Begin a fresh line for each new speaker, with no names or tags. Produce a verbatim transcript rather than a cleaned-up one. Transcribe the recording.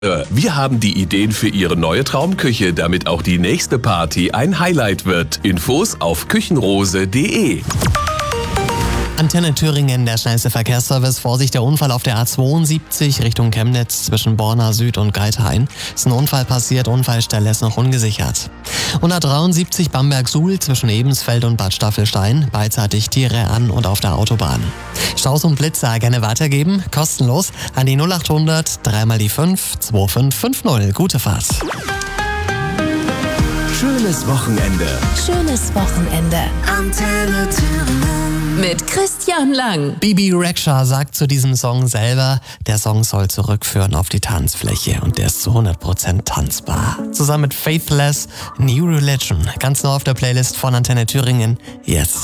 Wir haben die Ideen für Ihre neue Traumküche, damit auch die nächste Party ein Highlight wird. Infos auf küchenrose punkt de.
Antenne Thüringen, der schnellste Verkehrsservice. Vorsicht, der Unfall auf der A zweiundsiebzig Richtung Chemnitz zwischen Borna Süd und Geithain. Ist ein Unfall passiert, Unfallstelle ist noch ungesichert. hundertdreiundsiebzig Bamberg-Suhl zwischen Ebensfeld und Bad Staffelstein. Beidseitig Tiere an und auf der Autobahn. Staus und Blitzer gerne weitergeben, kostenlos an die null achthundert drei mal die fünf zwei fünf fünf null. Gute Fahrt.
Schönes Wochenende.
Schönes Wochenende.
Antenne Thüringen.
Mit Christian Lang.
Bibi Rexha sagt zu diesem Song selber, der Song soll zurückführen auf die Tanzfläche und der ist zu hundert Prozent tanzbar. Zusammen mit Faithless, New Religion, ganz neu auf der Playlist von Antenne Thüringen, jetzt.